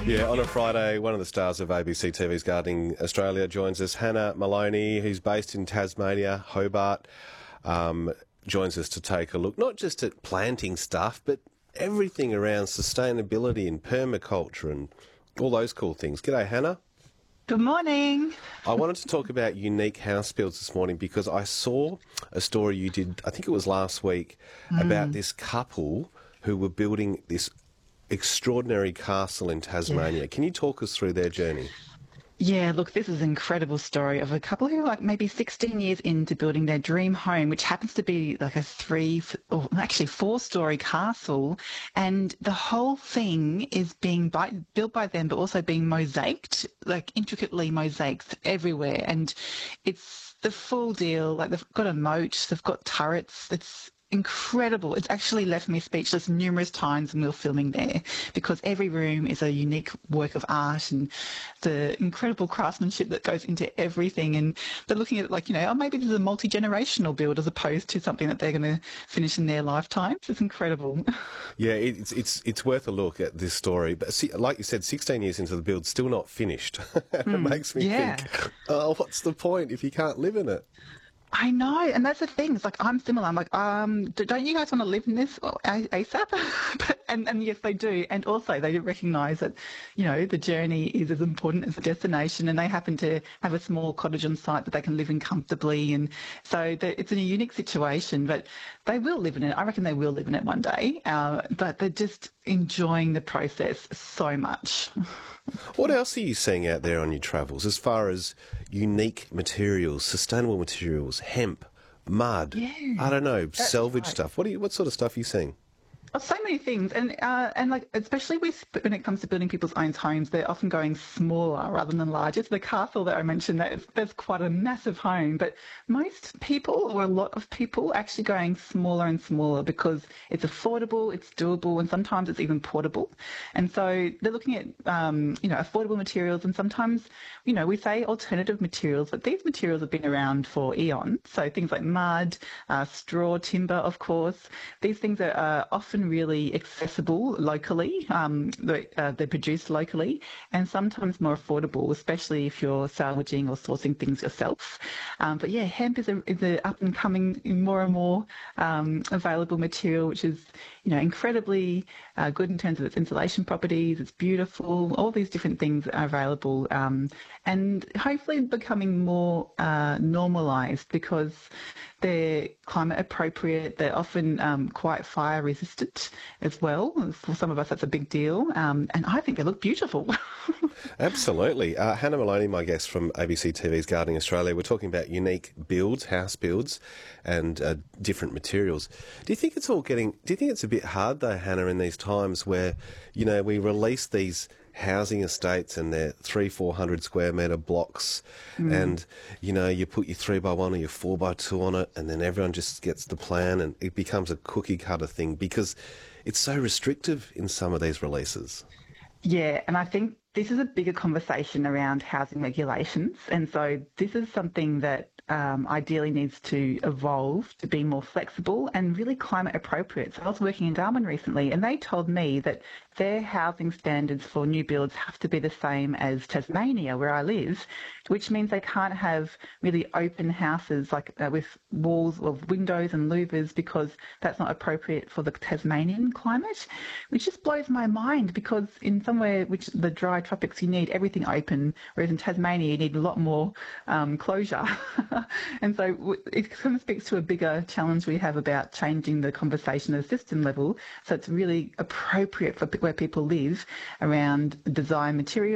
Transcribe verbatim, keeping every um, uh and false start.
Yeah, on a Friday, one of the stars of A B C T V's Gardening Australia joins us. Hannah Maloney, who's based in Tasmania, Hobart, um, joins us to take a look, not just at planting stuff, but everything around sustainability and permaculture and all those cool things. G'day, Hannah. Good morning. I wanted to talk about unique house builds this morning because I saw a story you did, I think it was last week, mm. about this couple who were building this extraordinary castle in Tasmania. Yeah. Can you talk us through their journey? Yeah, look, this is an incredible story of a couple who are like maybe sixteen years into building their dream home, which happens to be like a three, or actually four-story castle. And the whole thing is being by, built by them, but also being mosaiced, like intricately mosaiced everywhere. And it's the full deal. Like they've got a moat, they've got turrets. It's incredible. It's actually left me speechless numerous times when we were filming there, because every room is a unique work of art and the incredible craftsmanship that goes into everything. And they're looking at it like, you know, oh, maybe this is a multi-generational build as opposed to something that they're going to finish in their lifetime. It's incredible. Yeah, it's it's it's worth a look at this story. But see, like you said, sixteen years into the build, still not finished. It mm, makes me yeah. think, oh, what's the point if you can't live in it? I know, and that's the thing. It's like I'm similar. I'm like, um, don't you guys want to live in this ASAP? but, and, and yes, they do. And also, they recognise that, you know, the journey is as important as the destination, and they happen to have a small cottage on site that they can live in comfortably. And so it's a unique situation, but they will live in it. I reckon they will live in it one day. Uh, but they're just enjoying the process so much. What else are you seeing out there on your travels as far as unique materials, sustainable materials, hemp, mud, yeah, I don't know, salvage right. stuff? What are you, what sort of stuff are you seeing? Oh, so many things, and uh, and like especially with when it comes to building people's own homes, they're often going smaller rather than larger. So the castle that I mentioned, that is, that's quite a massive home, but most people, or a lot of people, are actually going smaller and smaller because it's affordable, it's doable, and sometimes it's even portable. And so they're looking at um, you know, affordable materials, and sometimes, you know, we say alternative materials, but these materials have been around for eons. So things like mud, uh, straw, timber, of course. These things are uh, often really accessible locally. Um, they're, uh, they're produced locally, and sometimes more affordable, especially if you're salvaging or sourcing things yourself. Um, but yeah, hemp is a is a up and coming, more and more um, available material, which is, you know, incredibly uh, good in terms of its insulation properties. It's beautiful. All these different things are available, um, and hopefully becoming more uh, normalised because they're climate appropriate. They're often um, quite fire resistant as well. For some of us, that's a big deal. Um, and I think they look beautiful. Absolutely. Uh, Hannah Maloney, my guest from A B C T V's Gardening Australia. We're talking about unique builds, house builds, and uh, different materials. Do you think it's all getting, do you think it's a bit hard though, Hannah, in these times where, you know, we release these housing estates and they're three, four hundred square metre blocks, mm. and you know, you put your three by one or your four by two on it, and then everyone just gets the plan, and it becomes a cookie cutter thing because it's so restrictive in some of these releases. Yeah, and I think this is a bigger conversation around housing regulations, and so this is something that um, ideally needs to evolve to be more flexible and really climate appropriate. So I was working in Darwin recently, and they told me that their housing standards for new builds have to be the same as Tasmania, where I live, which means they can't have really open houses like uh, with walls of windows and louvers, because that's not appropriate for the Tasmanian climate, which just blows my mind, because in somewhere which the dry tropics, you need everything open, whereas in Tasmania you need a lot more um, closure. And so it kind of speaks to a bigger challenge we have about changing the conversation at a system level, so it's really appropriate for where people live around design materials